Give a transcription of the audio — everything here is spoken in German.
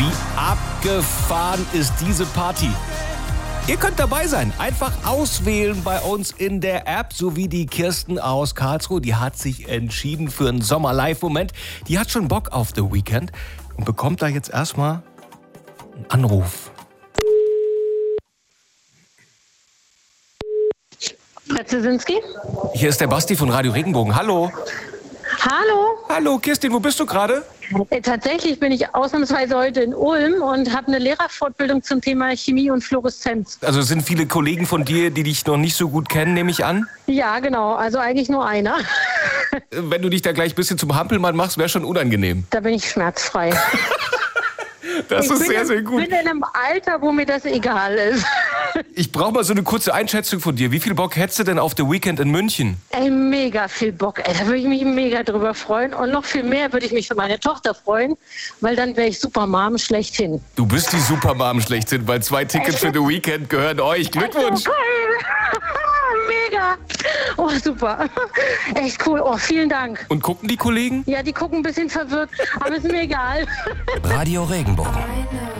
Wie abgefahren ist diese Party? Ihr könnt dabei sein. Einfach auswählen bei uns in der App, so wie die Kirsten aus Karlsruhe. Die hat sich entschieden für einen Sommer-Live-Moment. Die hat schon Bock auf The Weeknd und bekommt da jetzt erstmal einen Anruf. Brzezinski? Hier ist der Basti von Radio Regenbogen. Hallo. Hallo. Hallo, Kirstin, wo bist du gerade? Tatsächlich bin ich ausnahmsweise heute in Ulm und habe eine Lehrerfortbildung zum Thema Chemie und Fluoreszenz. Also es sind viele Kollegen von dir, die dich noch nicht so gut kennen, nehme ich an? Ja, genau. Also eigentlich nur einer. Wenn du dich da gleich ein bisschen zum Hampelmann machst, wäre schon unangenehm. Da bin ich schmerzfrei. Das ist sehr, sehr gut. Ich bin in einem Alter, wo mir das egal ist. Ich brauche mal so eine kurze Einschätzung von dir. Wie viel Bock hättest du denn auf The Weeknd in München? Ey, mega viel Bock. Ey, da würde ich mich mega drüber freuen. Und noch viel mehr würde ich mich für meine Tochter freuen, weil dann wäre ich Supermom schlechthin. Du bist die Supermom schlechthin, weil 2 Tickets für The Weeknd gehören euch. Glückwunsch! Mega! Oh, super. Echt cool. Oh, vielen Dank. Und gucken die Kollegen? Ja, die gucken ein bisschen verwirrt, aber ist mir egal. Radio Regenbogen.